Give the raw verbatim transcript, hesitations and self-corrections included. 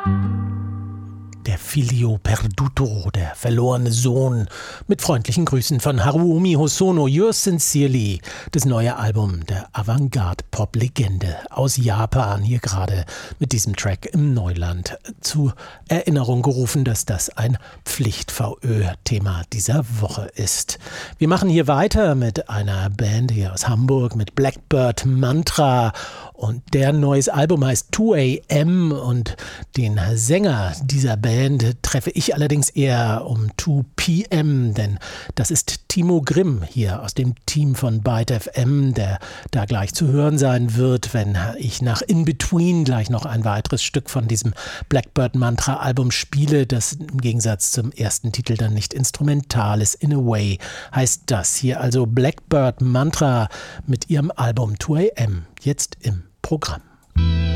Der Figlio Perduto, der verlorene Sohn. Mit freundlichen Grüßen von Haruomi Hosono, Yours Sincerely, das neue Album der Avantgarde-Pop-Legende aus Japan, hier gerade mit diesem Track im Neuland zu Erinnerung gerufen, dass das ein Pflicht-V Ö-Thema dieser Woche ist. Wir machen hier weiter mit einer Band hier aus Hamburg, mit Blackbird Mantra, und deren neues Album heißt zwei A M und den Sänger dieser Band treffe ich allerdings eher um zwei P M, denn das ist Timo Grimm hier aus dem Team von Byte F M, der da gleich zu hören sein wird, wenn ich nach In Between gleich noch ein weiteres Stück von diesem Blackbird Mantra Album spiele, das im Gegensatz zum ersten Titel dann nicht instrumental ist. In a Way heißt das hier also Blackbird Mantra mit ihrem Album zwei A M, jetzt im Programm.